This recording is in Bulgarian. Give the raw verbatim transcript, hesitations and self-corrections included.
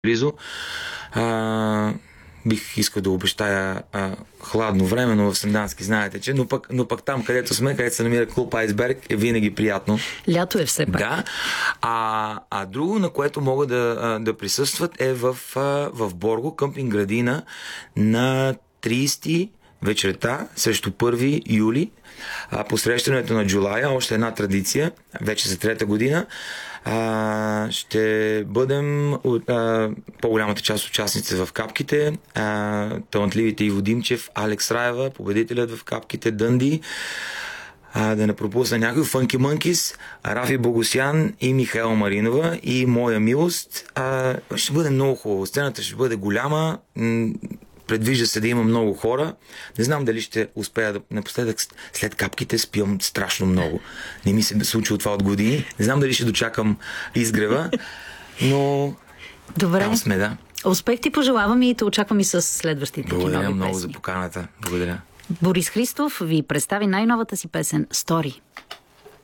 близо. А, бих искал да обещая а, хладно време, но в Сандански знаете, че, но пък, но пък там, където сме, където се намира клуб Айсберг, е винаги приятно. Лято е все пак. Да. А, а друго, на което могат да, да присъстват, е в, в Борго, къмпинг градина на трийсети вечерта, срещу първи юли, а, посрещането на Джулая, още една традиция, вече за трета година. А, ще бъдем а, по-голямата част участници в капките, а, талантливите Иво Димчев, Алекс Раева, победителят в капките, Дънди, а, да не пропусна някой, Фънки Мънкис, Рафи Богосян и Михаела Маринова и Моя милост. А, ще бъде много хубаво. Сцената ще бъде голяма. Предвижда се да има много хора. Не знам дали ще успея да... Напоследък след капките спивам страшно много. Не ми се случва това от години. Не знам дали ще дочакам изгрева, но добре. Там сме, да. Успех ти пожелавам и те очаквам и с следващите ти нови песни. Благодаря много за поканата. Благодаря. Борис Христов ви представи най-новата си песен «Стори».